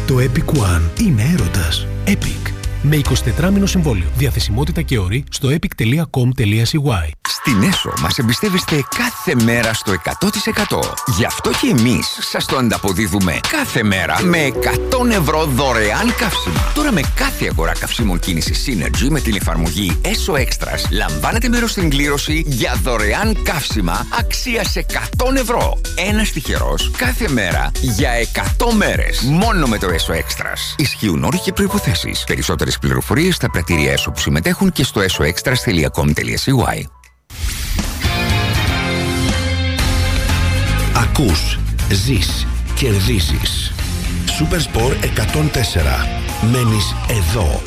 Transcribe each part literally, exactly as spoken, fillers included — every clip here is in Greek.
Το Epic One είναι έρωτας. Epic. Με εικοσιτετράμηνο συμβόλαιο. Διαθεσιμότητα και όροι στο epic τελεία com τελεία c y. Στην Έσο μας εμπιστεύεστε κάθε μέρα στο εκατό τοις εκατό. Γι' αυτό και εμείς σας το ανταποδίδουμε κάθε μέρα με εκατό ευρώ δωρεάν καύσιμα. Τώρα με κάθε αγορά καυσίμων κίνησης Synergy με την εφαρμογή Έσο Extras λαμβάνετε μέρος στην κλήρωση για δωρεάν καύσιμα αξίας εκατό ευρώ. Ένας τυχερός κάθε μέρα για εκατό μέρες. Μόνο με το Έσο Extras. Ισχύουν όροι και προϋποθέσεις. Περισσότερες πληροφορίες στα πρατήρια Έσο που συμμετέχουν και στο έσο εξτρας τελεία com τελεία c y. Ακούς, ζεις, κερδίζεις. Supersport εκατόν τέσσερα. Μένεις εδώ.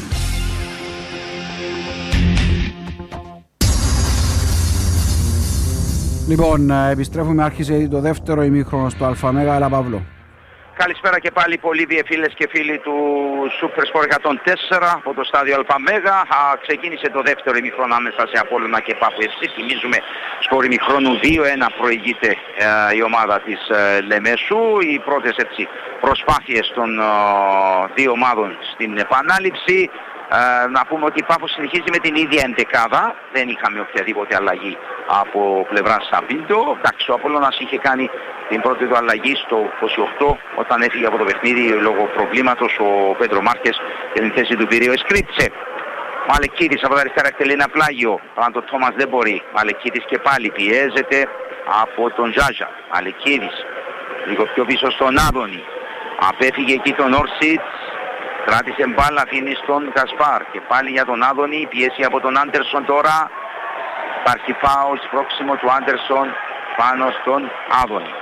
Λοιπόν, επιστρέφουμε, άρχισε το δεύτερο ημίχρονο στο ΑΜΕΓΑ, αλλά Παύλο. Καλησπέρα και πάλι πολλοί φίλες και φίλοι του Supersport εκατόν τέσσερα από το στάδιο ΑΜΕΓΑ. Ξεκίνησε το δεύτερο ημίχρονο ανάμεσα σε Απόλλωνα και Πάφο εφ σι. Θυμίζουμε σκορ ημίχρονου δύο ένα προηγείται ε, η ομάδα της ε, Λεμεσού. Οι πρώτες έτσι προσπάθειες των ε, δύο ομάδων στην επανάληψη. Ε, να πούμε ότι η Πάφο συνεχίζει με την ίδια εντεκάδα. Δεν είχαμε οποιαδήποτε αλλαγή από πλευρά Σαμπίντο. Εντάξει, ο Απόλλωνας είχε κάνει την πρώτη του αλλαγή στο είκοσι οκτώ όταν έφυγε από το παιχνίδι λόγω προβλήματος ο Πέντρο Μάρκες και την θέση του πήρε ο Εσκρίτσε. Μαλεκίδης από τα αριστερά εκτελεί ένα πλάγιο. Πάντο Τόμας δεν μπορεί. Μαλεκίδης και πάλι πιέζεται από τον Ζάζα. Μαλεκίδης λίγο πιο πίσω στον Άδωνη. Απέφυγε εκεί τον Όρσιτς. Κράτησε μπάλα, αφήνει στον Κασπάρ και πάλι για τον Άδωνη. Πιέσει από τον Άντερσον τώρα. Υπάρχει φάουλ πρόξιμο του Άντερσον πάνω στον Άδωνη.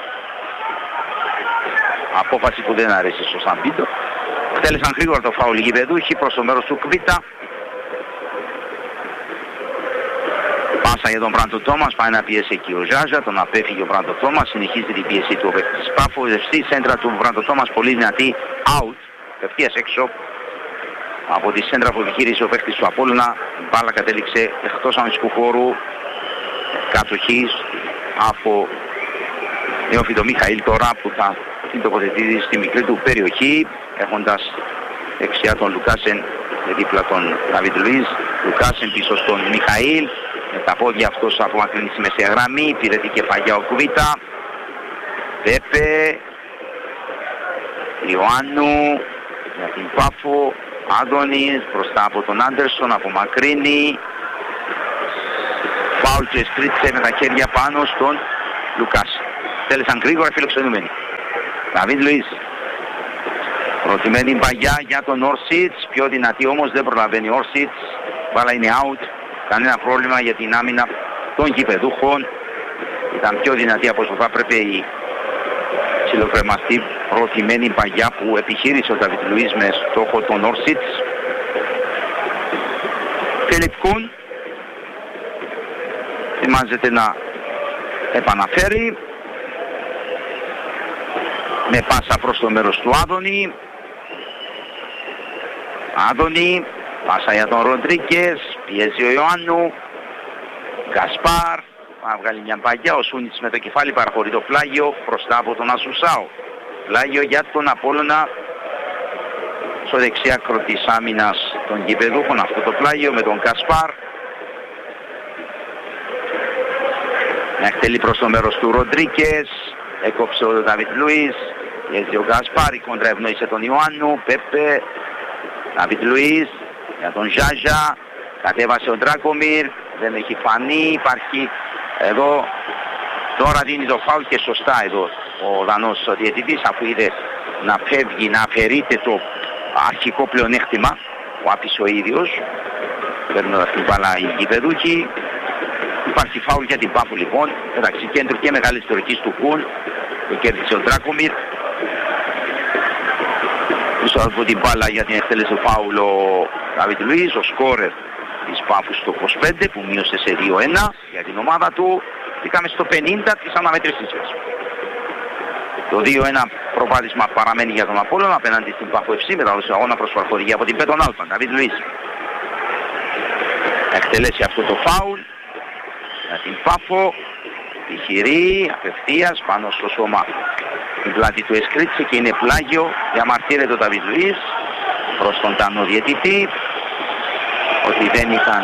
Απόφαση που δεν αρέσει στο Σαμπίντο. Θέλησαν γρήγορα το φάουλ οι γηπεδούχοι προς το μέρος του Κβίτα. Πάσα για τον Μπράντο Τόμας, πάει να πιέσει εκεί ο Ζάζα, τον απέφυγε ο Μπράντο Τόμας, συνεχίζει την πίεση του παίκτης Πάφο. Στη σέντρα του Μπράντο Τόμας, πολύ δυνατή, out, ευθείας έξω. Από τη σέντρα που επιχείρησε ο παίκτης του Απόλλωνα, η μπάλα κατέληξε εκτός αγωνιστικού χώρου, κατοχής από Νεόφιτο Μιχαήλ τώρα που θα την τοποθετήσει στη μικρή του περιοχή, έχοντας δεξιά τον Λουκάσεν και δίπλα τον Δαβίτ Λουίς. Λουκάσεν πίσω στον Μιχαήλ, με τα πόδια αυτός απομακρύνει στη μεσαία γραμμή, πήρε και παγιά ο Κουβίτα. Βέπε, Ιωάννου για την Πάφο, Άντωνης μπροστά από τον Άντερσον, απομακρύνει. Φάουλ και Σκρίτσε με τα χέρια πάνω στον Λουκάσεν. Θέλησαν γρήγορα φιλοξενούμενοι. Δαβίτ Λουίς. Προτιμένη παγιά για τον Όρσιτς. Πιο δυνατή όμως, δεν προλαβαίνει ο Όρσιτς. Μπάλα είναι out. Κανένα πρόβλημα για την άμυνα των γηπεδούχων. Ήταν πιο δυνατή από όσο θα έπρεπε η ψιλοκρεμαστή προτιμένη παγιά που επιχείρησε ο Δαβίτ Λουίς με στόχο τον Όρσιτς. Φίλιπ Κουν ετοιμάζεται να επαναφέρει. Με πάσα προς το μέρος του Άδωνη. Άδωνη, πάσα για τον Ροντρίκες, πιέζει ο Ιωάννου. Γκασπάρ, θα βγάλει μια παγιά, ο Σούνιτς με το κεφάλι παραχωρεί το πλάγιο μπροστά από τον Ασουσάο. Πλάγιο για τον Απόλλωνα στο δεξιάκρο της άμυνας των γηπεδούχων, αυτό το πλάγιο με τον Γκασπάρ. Να εκτελεί προς το μέρος του Ροντρίκες, έκοψε ο Δαβίτ Λουίς. Πιέζει ο Γκασπάρ, η κόντρα ευνοήσε τον Ιωάννου. Πέπε, Δαβίτ Λουίς για τον Ζάζα. Κατέβασε ο Ντράκομιρ, δεν έχει φανεί, υπάρχει εδώ. Τώρα δίνει το φάουλ και σωστά εδώ ο Δανός ο διαιτητής, αφού είδε να φεύγει, να αφαιρείται το αρχικό πλεονέκτημα που άφησε ο ίδιος. Παίρνοντας την μπάλα οι γηπεδούχοι. Υπάρχει φάουλ για την Πάφο λοιπόν, μεταξύ κέντρου και μεγάλης ιστορικής του Κουν. Το κέρδισε ο Ντράκομιρ. Πίσω από την μπάλα για την εκτέλεση του φάουλ ο Δαβίτ Λουίς, ο σκόρερ της Πάφου στο είκοσι πέντε που μείωσε σε δύο ένα για την ομάδα του. Πήγαμε στο πενήντα της αναμέτρησης μας. Το δύο ένα προβάδισμα παραμένει για τον Απόλλωνα απέναντι στην Πάφο εφ σι μετά το αγώνα προς παρχωρία από την Πέτον Άλφα. Δαβίτ Λουίς εκτελέσει αυτό το φάουλ για την Πάφο. Τυχηρή, απευθείας πάνω στο σώμα την πλάτη του Εσκρίτση και είναι πλάγιο. Διαμαρτύρεται ο Νταβίτ Λουίς προς τον Τανό διαιτητή ότι δεν ήταν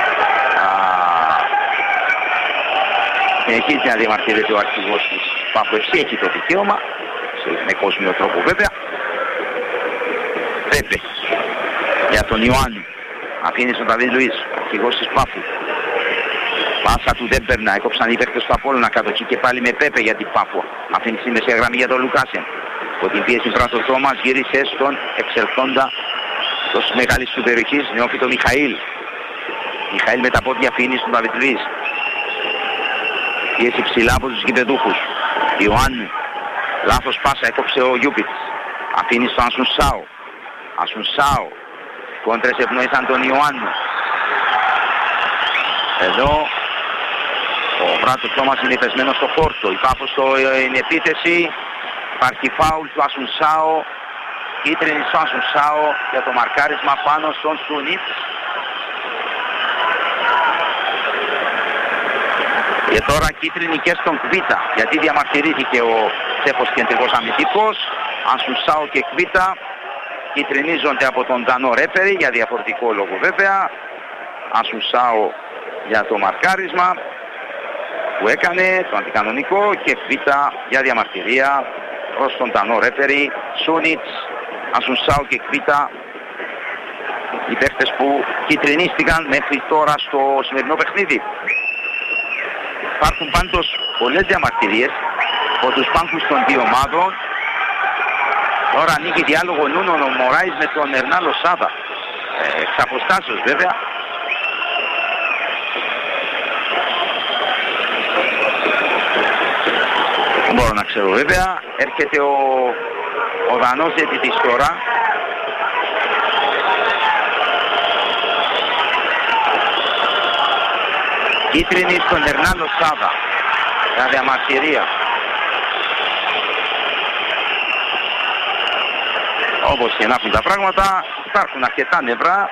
συνεχίζει να διαμαρτύρεται ο αρχηγός της Παύλου Εφ Σι, έχει το δικαίωμα με κόσμιο τρόπο βέβαια. Πέπε για τον Ιωάννου, αφήνει στον Νταβίτ Λουίς, αρχηγός της Πάφου. Πάσα του δεν περνά, έκοψαν οι παίκτες του Απόλλωνα κάτω εκεί και πάλι με Πέπε για την Πάφο. Αφήνει στη μεσαία γραμμή για τον Λουκάσεν. Από την πίεση του Τόμας γύρισε στον εξελθόντα της μεγάλης του περιοχής, νεόφυτο Μιχαήλ. Μιχαήλ με τα πόδια αφήνει στον Νταβίτ Λουίς. Πίεση ψηλά από τους γηπεδούχους. Ιωάννου, λάθος πάσα, έκοψε ο Γιούπιτς. Αφήνει στον Ασουνσάο. Ασουνσάο, κόντρες ευνοήσαν τον Ιωάννου. Εδώ ο Βράτος Τόμας είναι πεσμένος στο χόρτο. Η Πάφος στην επίθεση. Υπάρχει φάουλ του Ασουνσάο. Κίτρινη στο Ασουνσάο για το μαρκάρισμα πάνω στον Σουνίτς. Και τώρα κίτρινη και στον Κβίτα, γιατί διαμαρτυρήθηκε ο Τσέφος κεντρικός αμυντικός. Ασουνσάο και Κβίτα κίτρινίζονται από τον Ντανό Ρέπερη για διαφορετικό λόγο βέβαια. Ασουνσάο για το μαρκάρισμα που έκανε, το αντικανονικό, και Κβίτα για διαμαρτυρία προς τον Ντανό Ρέπερη. Σούνιτς, Ασουνσάο και Κβίτα, οι παίχτες που κίτρινίστηκαν μέχρι τώρα στο σημερινό παιχνίδι. Υπάρχουν πάντως πολλές διαμαρτυρίες από τους πάγκους των δύο ομάδων. Τώρα ανοίγει διάλογο Νούνο Μωράης με τον Ερνά Λοσάδα. Ε, εξ αποστάσεως βέβαια. Δεν μπορώ να ξέρω βέβαια. Έρχεται ο, ο Δανός διαιτητής τώρα. Κίτρινη στον Ερνά Λοσάδα για διαμαρτυρία. Όπως και να έχουν τα πράγματα, υπάρχουν αρκετά νευρά.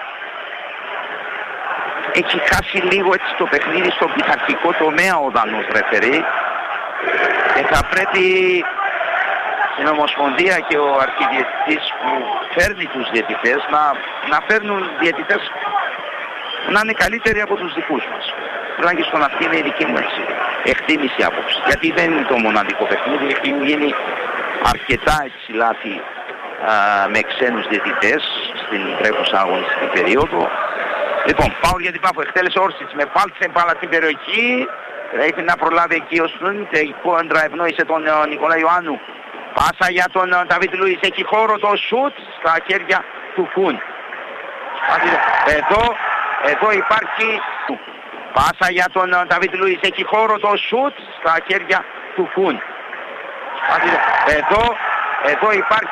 Έχει χάσει λίγο έτσι το παιχνίδι στο πειθαρχικό τομέα ο Δανός ρεφερή και θα πρέπει στην Ομοσπονδία και ο αρχιδιαιτητής που φέρνει τους διαιτητές να, να φέρνουν διαιτητές να είναι καλύτεροι από τους δικούς μας. Τουλάχιστον αυτή είναι η δική μου έτσι εκτίμηση άποψη. Γιατί δεν είναι το μοναδικό παιχνίδι, έχει γίνει αρκετά έτσι λάθη α, με ξένους διαιτητές στην τρέχουσα αγωνιστική περίοδο. Λοιπόν, πάω για την Πάφο, εκτέλεσε Όρσιτς με πάλτσε μπάλα στην περιοχή. Πρέπει να προλάβει εκεί ο Σούνιτ, η κόντρα ευνόησε τον uh, Νικόλα Ιωάννου. Πάσα για τον uh, Νταβίτ Λουίς, έχει χώρο το σουτ στα χέρια του Κουν. Εδώ, εδώ υπάρχει... Πάσα για τον uh, Νταβίτ Λουίς, έχει χώρο το σουτ στα χέρια του Κουν. Εδώ, εδώ υπάρχει...